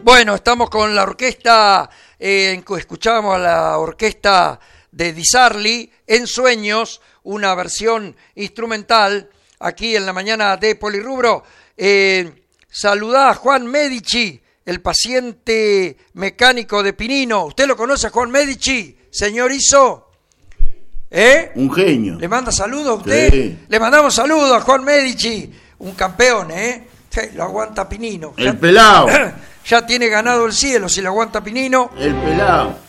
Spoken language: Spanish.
Bueno, estamos con la orquesta, escuchábamos a la orquesta de Di Sarli, En Sueños, una versión instrumental, aquí en la mañana de Polirrubro. Saludá a Juan Medici, el paciente mecánico de Pinino. ¿Usted lo conoce a Juan Medici, señor Iso? Un genio. ¿Le manda saludos a usted? Sí. Le mandamos saludos a Juan Medici, un campeón, Sí, lo aguanta Pinino. El pelao. Ya tiene ganado el cielo si lo aguanta Pinino. El pelao.